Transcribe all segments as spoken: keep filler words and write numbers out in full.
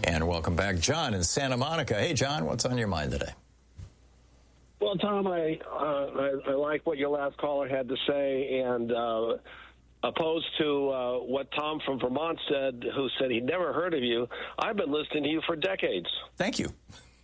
And welcome back, John in Santa Monica. Hey, John, what's on your mind today? Well, Tom, I, uh, I, I like what your last caller had to say, and uh, opposed to uh, what Tom from Vermont said, who said he'd never heard of you, I've been listening to you for decades. Thank you.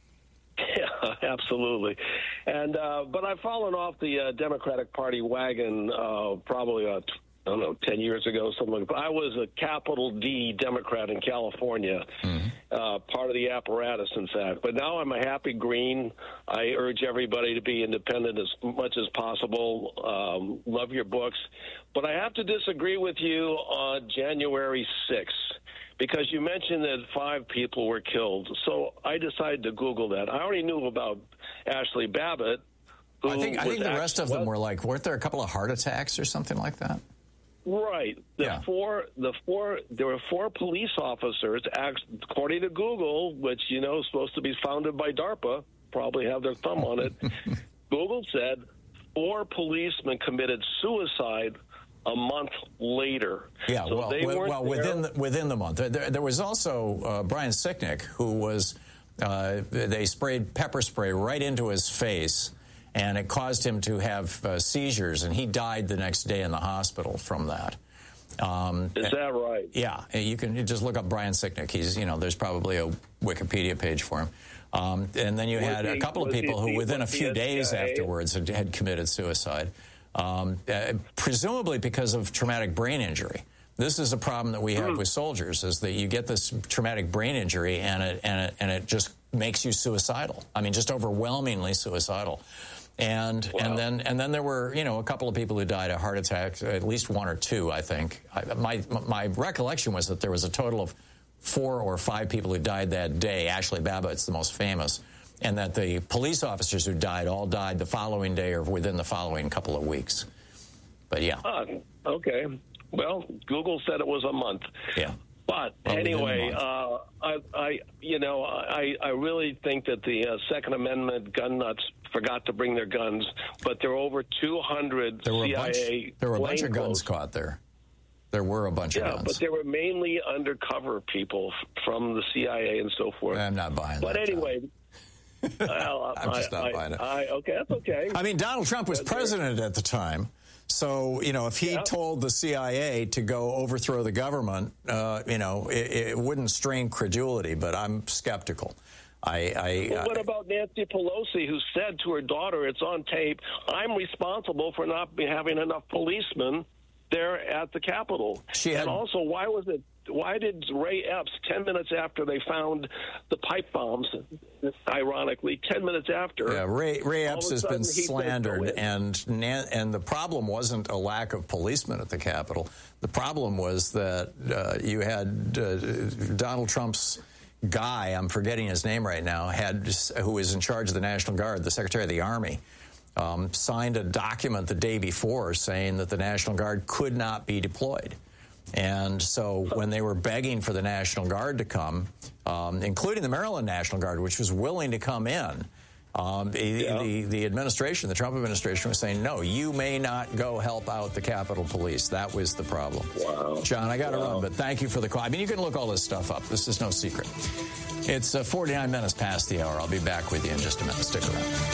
Yeah, absolutely. And uh, but I've fallen off the uh, Democratic Party wagon uh, probably, uh, I don't know, ten years ago, something like that. I was a capital D Democrat in California, mm-hmm. uh, part of the apparatus, in fact. But now I'm a happy green. I urge everybody to be independent as much as possible. Um, love your books. But I have to disagree with you on January sixth. Because you mentioned that five people were killed. So I decided to Google that. I already knew about Ashley Babbitt. Who I think I think the rest of them what? were like, weren't there a couple of heart attacks or something like that? Right. The yeah. four, the four, there were four police officers, according to Google, which, you know, is supposed to be founded by DARPA, probably have their thumb on it. Google said four policemen committed suicide a month later. Yeah, so well, they well, weren't well within the, within the month. There, there was also uh, Brian Sicknick, who was, uh, they sprayed pepper spray right into his face, and it caused him to have uh, seizures, and he died the next day in the hospital from that. Um, Is that right? Yeah, you can just look up Brian Sicknick. He's, you know, there's probably a Wikipedia page for him. Um, and then you was had he, a couple of people he, who, within a few days C I A? afterwards, had, had committed suicide. Um, uh, presumably because of traumatic brain injury. This is a problem that we have mm. with soldiers, is that you get this traumatic brain injury and it, and it, and it just makes you suicidal. I mean, just overwhelmingly suicidal. And wow. and then and then there were, you know, a couple of people who died of heart attacks, at least one or two, I think. I, my my recollection was that there was a total of four or five people who died that day. Ashley Babbitt's the most famous. And that the police officers who died all died the following day or within the following couple of weeks. But, yeah. Uh, okay. Well, Google said it was a month. Yeah. But well, anyway, uh, I, I, you know, I, I really think that the uh, Second Amendment gun nuts forgot to bring their guns, but there were over two hundred there were C I A. A bunch, there were a bunch of guns caught there. There were a bunch yeah, of guns. Yeah, but they were mainly undercover people from the C I A and so forth. I'm not buying but that. But anyway... John. Well, I'm just I, not I, buying it. I, okay, that's okay. I mean, Donald Trump was president at the time. So, you know, if he yeah. told the C I A to go overthrow the government, uh, you know, it, it wouldn't strain credulity, but I'm skeptical. I, I, well, what I, about Nancy Pelosi, who said to her daughter, it's on tape, I'm responsible for not be having enough policemen there at the Capitol. She had, and also, why was it? Why did Ray Epps, ten minutes after they found the pipe bombs, ironically, ten minutes after... Yeah, Ray, Ray Epps has been slandered, and and the problem wasn't a lack of policemen at the Capitol. The problem was that uh, you had uh, Donald Trump's guy, I'm forgetting his name right now, had who was in charge of the National Guard, the Secretary of the Army, um, signed a document the day before saying that the National Guard could not be deployed. And so when they were begging for the National Guard to come, um, including the Maryland National Guard, which was willing to come in, um, the, yeah. the, the administration, the Trump administration, was saying, no, you may not go help out the Capitol Police. That was the problem. Wow. John, I got to wow. run, but thank you for the call. I mean, you can look all this stuff up. This is no secret. It's uh, forty-nine minutes past the hour. I'll be back with you in just a minute. Stick around.